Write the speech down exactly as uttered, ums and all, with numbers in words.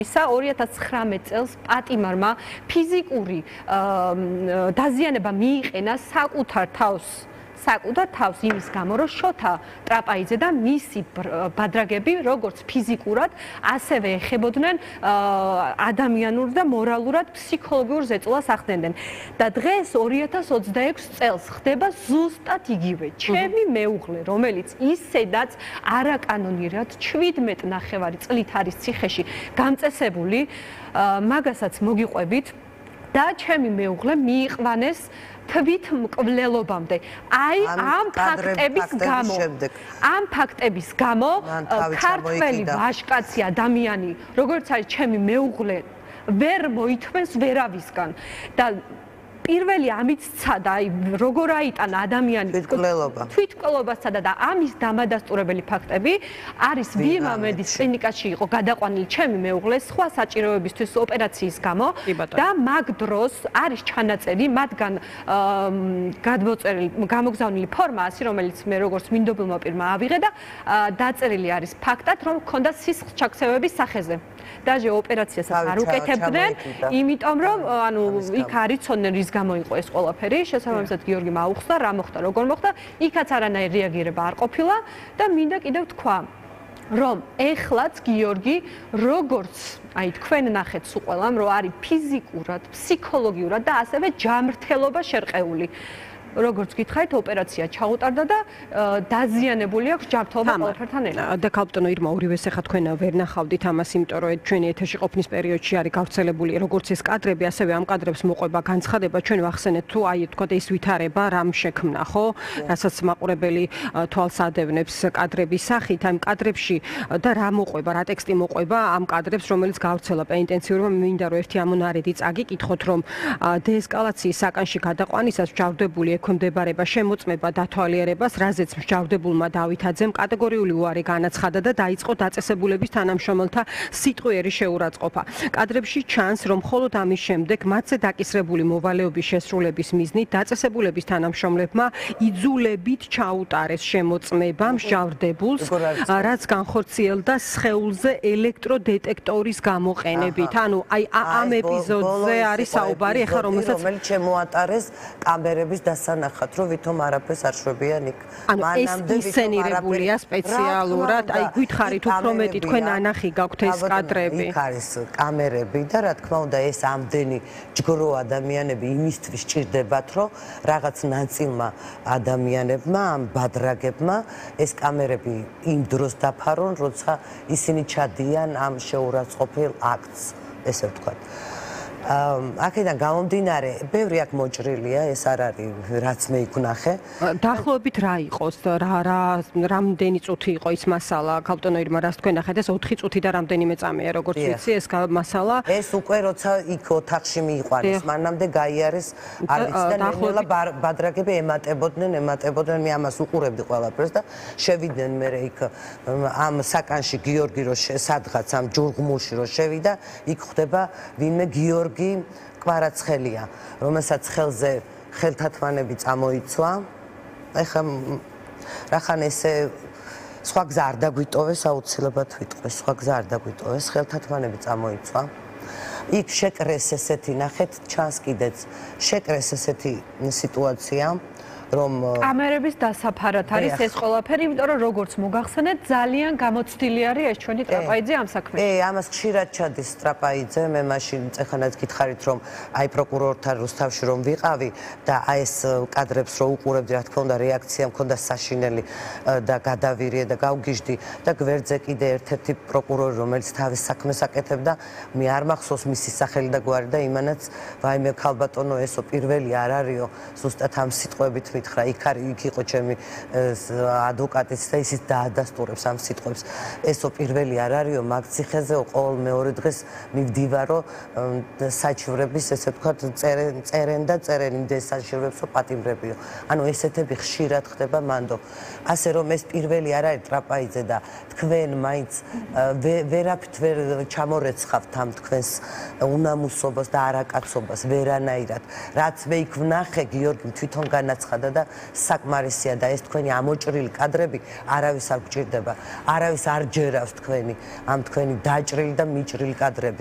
ორი ათას ცხრამეტ წელს პატიმარმა ფიზიკური დაზიანება მიიყენა საკუთარ თავს საკუთარ თავს იმის გამო, რომ შოთა ტრაპაიძე და მისი ბადრაგები როგორც ფიზიკურად, ასევე ეხებოდნენ ადამიანურ და მორალურად ფსიქოლოგიურ ზეწოლას ახდენდნენ. და დღეს ორი ათას ოცდაექვსი წელს ხდება ზუსტად იგივე. ჩემი მეუღლე, რომელიც ისედაც არაკანონიერად შვიდმეტ ნახევარი წლით არის ციხეში გამწესებული, მაგასაც მოგიყვებით და ჩემი მეუღლე მიიყვანეს თვით მკვლელობამდე. აი ამ ფაქტების გამო, ამ ფაქტების გამო ქართველი ვაჟკაცი ადამიანი, როგორც არის ჩემი მეუღლე, ვერ მოითმენს ვერავისგან და პირველი ამით სცადა, აი როგორ აიტანა ადამიანის თვითმკვლელობა. თვითმკვლელობა სცადა და ამის დამადასტურებელი ფაქტები არის ვიმამედის კლინიკაში იყო გადაყვანილი ჩემი მეუღლე სხვა საჭიროებისთვის ოპერაციის გამო და მაგ დროს არის ჩანაწერი მათგან გადმოწერილი გამოგზავნილი ფორმაა, რომელიც მე როგორც მინდობილმა პირმა ავიღე და დაწერილი არის ფაქტად, რომ ჰქონდა სისხლს ჩაქცევების სახეზე. დაჟე ოპერაციასაც არ უკეთებდნენ, იმიტომ რომ ანუ იქ არიცოდნენ რის გამო იყო ეს ყველაფერი, შესაბამისად გიორგიმ აუხსნა, რა მოხდა, როგორ მოხდა, იქაც არანაირი რეაგირება არ ყოფილა და მინდა კიდევ თქვა, რომ ეხლაც გიორგი როგორც აი თქვენ ნახეთ სულ ყველამ, რომ არის ფიზიკურად, ფსიქოლოგიურად და ასევე ჯანმრთელობა შერყეული. როგორც გითხარით, ოპერაცია ჩაუტარდა და დაზიანებული აქვს ჯანმრთელობა ყველაფერთან ერთად. და ქალბატონო ირმა, ორივეს ახლა თქვენ ვერ ნახავდით ამას, იმიტომ რომ ჩვენი ეთერში ყოფნის პერიოდში არის გავრცელებული როგორც ეს კადრები, ასევე ამ კადრებს მოყვება განცხადება, ჩვენ ვახსენეთ თუ აი თქვა ეს ვითარება რამ შექმნა, ხო? რასაც მაყურებელი თვალს ადევნებს კადრების სახით, ამ კადრებში და რა მოყვება, რა ტექსტი მოყვება ამ კადრებს, რომელიც გავრცელა პენიტენციურმა, მინდა რომ ერთი ამონარიდი წაგიკითხოთ, რომ დეესკალაციის საკანში გადაყვანისას მჟავდებული ექვემდებარება შემოწმება დათვალიერებას, რაზეც მსჯავრდებულმა დავითაძემ კატეგორიული უარი განაცხადა და დაიწყო დაწესებულების თანამშრომელთა სიტყვიერი შეურაცხყოფა. კადრებში ჩანს, რომ მხოლოდ ამის შემდეგ მათზე დაკისრებული მოვალეობის შესრულების მიზნით დაწესებულების თანამშრომლებმა იძულებით ჩაუტარეს შემოწმება მსჯავრდებულს, რაც განხორციელდა სხეულზე ელექტროდეტექტორის გამოყენებით. ანუ აი ამ ეპიზოდზე არის საუბარი, ეხლა რომელსაც რომელიც შემოატარეს კამერების დასანახად, რომ ვითომ არაფერს არ შვებიან იქ. ანუ ეს ისცენირებულია სპეციალურად, აი გითხარით უფრო მეტი თქვენ ანახი გაქვთ ეს კადრები. იქ არის კამერები და რა თქმა უნდა ეს ამდენი ჯგრო ადამიანები იმისთვის ჭირდებათ, რომ რაღაც ნაწილმა ადამიანებმა, ამ ბადრაგებმა ეს კამერები იმ დროს დაფარონ, როცა ისინი ჩადიან ამ შეურაცხყოფილ აქტს, ესე ვთქვათ. აქედან გამომდინარე, ბევრი აქ მოჭრილია, ეს არ არის, რაც მე იქ ვნახე. დაახლოებით რა იყოს, რა რა რამდენი წუთი იყო ის მასალა, ქალბატონო ირმა, რას თქვენ ნახეთ, ეს ოთხი წუთი და რამდენიმე წამია, როგორც ვიცი, ეს მასალა. ეს უკვე როცა იქ ოთახში მიიყვანეს, მანამდე გაიარეს, არ ვიცი და ნელა ბადრაგები ემატებოდნენ, ემატებოდნენ, მე ამას უყურებდი ყველაფერს და შევიდნენ მე იქ ამ საკანში გიორგი რო სადღაც ამ ჯურღმულში რო შევიდა, იქ ხდება ვინმე გიორგი კვარაცხელია, რომელსაც ხელზე ხელთათმანები წამოიცვა. ეხლა რახან ესე სხვა გზა არ დაგვიტოვეს, აუცილებლად ვიტყვეს, სხვა გზა არ დაგვიტოვეს, ხელთათმანები წამოიცვა. იქ შეკრეს ესეთი, ნახეთ, ჩანს კიდეც, შეკრეს ესეთი სიტუაცია, რომ კამერების დასაფარად არის ეს ყველაფერი, იმიტომ რომ როგორც მოგახსენეთ, ძალიან გამოცდილი არის ეს ჩვენი ტრაპაიძე ამ საქმეში. ე, ამას ხშირად ჩადის ტრაპაიძე, მე მაშინ წეხანაც გითხარით, რომ აი პროკურორთან რუსთავში რომ ვიყავი და აი ეს კადრებს რო უყურებდი, რა თქმა უნდა, რეაქცია მქონდა საშინელი და გადავირიე და გავგიჟდი და გვერდზე კიდე ერთ-ერთი პროკურორი, რომელიც თავის საქმეს აკეთებდა, მე არ მახსოვს მისი სახელი და გვარი და იმანაც ვაიმე ქალბატონო, ესო პირველი არ არისო, ზუსტად ამ სიტყვებით მითხრა, იქ არის, იქ იყო ჩემი ადვოკატიც და ისიც დაადასტურებს ამ სიტყვებს. ესო პირველი არ არისო, მაგ ციხეზე ყოველ მეორე დღეს მივდივარო საჩივრების, ესე ვთქვათ, წერენ წერენ და წერენ იმდეს საჩივრებსო პატიმრებიო. ანუ ესეთები ხშირად ხდება მანდო. ასე რომ ეს პირველი არ არის ტრაპაიძე და თქვენ მაინც ვერაფრით ვერ ჩამორეცხავთ ამ თქვენს უნამუსობას და არაკაცობას ვერანაირად. რაც მე იქ ვნახე, გიორგი თვითონ განაცხადა და საკმარისია და ეს თქვენი ამოჭრილი კადრები არავის არ გჭირდება, არავის არ ჯერავს თქვენი ამ თქვენი დაჭრილი და მიჭრილი კადრები.